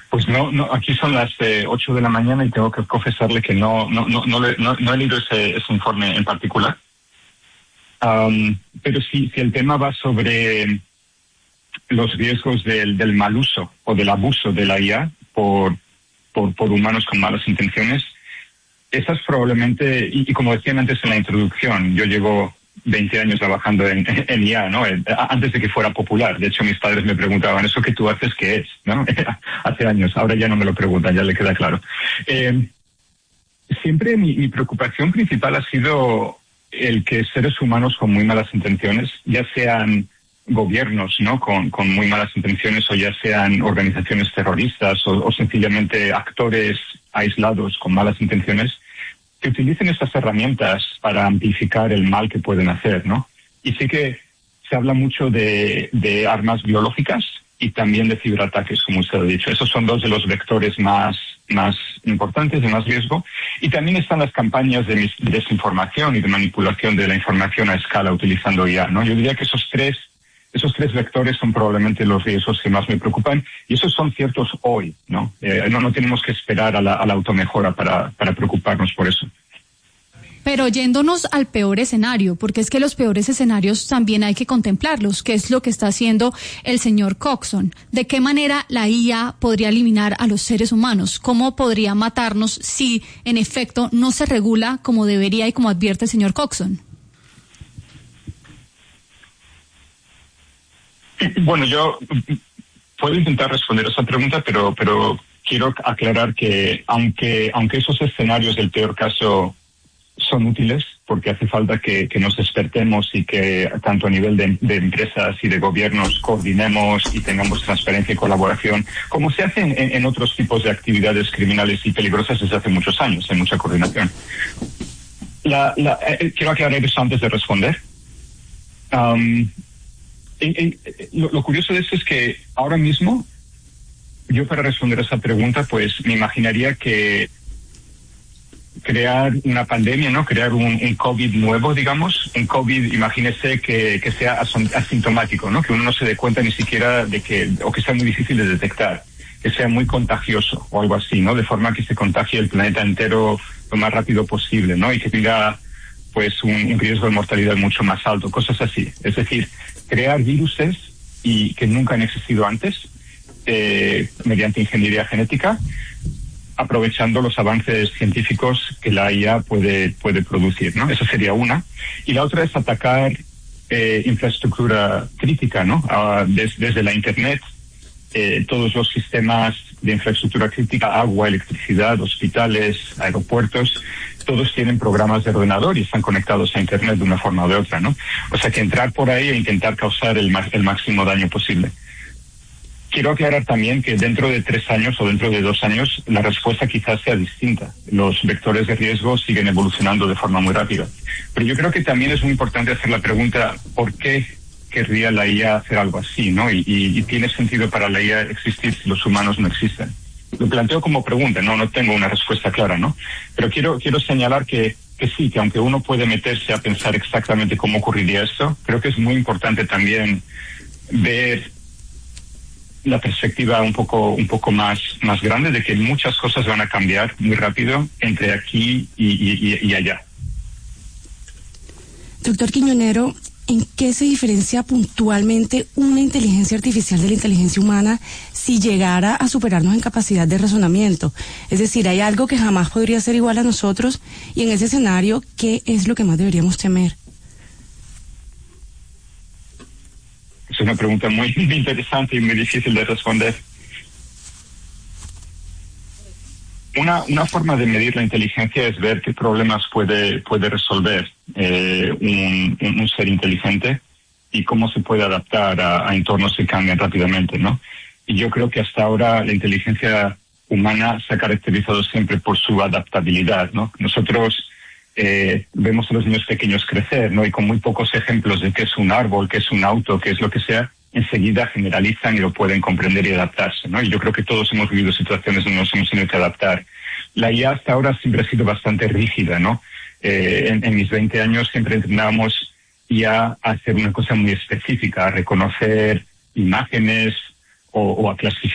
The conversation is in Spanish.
Pues no, aquí son las 8 de la mañana y tengo que confesarle que no he leído ese informe en particular. Pero si el tema va sobre los riesgos del mal uso o del abuso de la IA por humanos con malas intenciones, esas probablemente, y como decían antes en la introducción, yo llevo 20 años trabajando en IA, ¿no? Antes de que fuera popular. De hecho, mis padres me preguntaban, ¿eso que tú haces qué es? ¿No? Hace años. Ahora ya no me lo preguntan, ya le queda claro. Siempre mi preocupación principal ha sido el que seres humanos con muy malas intenciones, ya sean gobiernos, ¿no? con muy malas intenciones, o ya sean organizaciones terroristas o sencillamente actores aislados con malas intenciones, que utilicen estas herramientas para amplificar el mal que pueden hacer, ¿no? Y sí que se habla mucho de armas biológicas y también de ciberataques, como usted ha dicho. Esos son dos de los vectores más importantes, de más riesgo. Y también están las campañas de desinformación y de manipulación de la información a escala utilizando IA, ¿no? Yo diría que esos tres vectores son probablemente los riesgos que más me preocupan, y esos son ciertos hoy, ¿no? No tenemos que esperar a la automejora para preocuparnos por eso. Pero yéndonos al peor escenario, porque es que los peores escenarios también hay que contemplarlos, que es lo que está haciendo el señor Coxon. ¿De qué manera la IA podría eliminar a los seres humanos? ¿Cómo podría matarnos si, en efecto, no se regula como debería y como advierte el señor Coxon? Bueno, yo puedo intentar responder a esa pregunta, pero quiero aclarar que aunque esos escenarios del peor caso son útiles, porque hace falta que nos despertemos y que tanto a nivel de empresas y de gobiernos coordinemos y tengamos transparencia y colaboración, como se hace en otros tipos de actividades criminales y peligrosas desde hace muchos años, hay mucha coordinación. Quiero aclarar eso antes de responder. Lo curioso de esto es que ahora mismo, yo para responder a esa pregunta, pues me imaginaría que crear una pandemia, ¿no? Crear un COVID nuevo, digamos. Un COVID, imagínese que sea asintomático, ¿no? Que uno no se dé cuenta ni siquiera o que sea muy difícil de detectar, que sea muy contagioso o algo así, ¿no? De forma que se contagie el planeta entero lo más rápido posible, ¿no? Y que tenga, pues, un riesgo de mortalidad mucho más alto, cosas así. Es decir, crear viruses y que nunca han existido antes, mediante ingeniería genética, aprovechando los avances científicos que la IA puede producir, ¿no? Esa sería una. Y la otra es atacar infraestructura crítica, ¿no? Desde la Internet, todos los sistemas de infraestructura crítica, agua, electricidad, hospitales, aeropuertos, todos tienen programas de ordenador y están conectados a Internet de una forma o de otra, ¿no? O sea que entrar por ahí e intentar causar el máximo daño posible. Quiero aclarar también que dentro de 3 años o dentro de 2 años la respuesta quizás sea distinta. Los vectores de riesgo siguen evolucionando de forma muy rápida. Pero yo creo que también es muy importante hacer la pregunta, ¿por qué querría la IA hacer algo así, ¿no? Y tiene sentido para la IA existir si los humanos no existen. Lo planteo como pregunta, no tengo una respuesta clara, ¿no? Pero quiero señalar que sí, que aunque uno puede meterse a pensar exactamente cómo ocurriría esto, creo que es muy importante también ver la perspectiva un poco más grande de que muchas cosas van a cambiar muy rápido entre aquí y allá. Doctor Quiñonero, ¿en qué se diferencia puntualmente una inteligencia artificial de la inteligencia humana si llegara a superarnos en capacidad de razonamiento? Es decir, ¿hay algo que jamás podría ser igual a nosotros? Y en ese escenario, ¿qué es lo que más deberíamos temer? Es una pregunta muy interesante y muy difícil de responder. Una forma de medir la inteligencia es ver qué problemas puede resolver un ser inteligente y cómo se puede adaptar a entornos que cambian rápidamente, ¿no? Y yo creo que hasta ahora la inteligencia humana se ha caracterizado siempre por su adaptabilidad, ¿no? Nosotros vemos a los niños pequeños crecer, ¿no? Y con muy pocos ejemplos de qué es un árbol, qué es un auto, qué es lo que sea, enseguida generalizan y lo pueden comprender y adaptarse, ¿no? Y yo creo que todos hemos vivido situaciones donde nos hemos tenido que adaptar. La IA hasta ahora siempre ha sido bastante rígida, ¿no? En mis 20 años siempre entrenábamos IA a hacer una cosa muy específica, a reconocer imágenes o a clasificar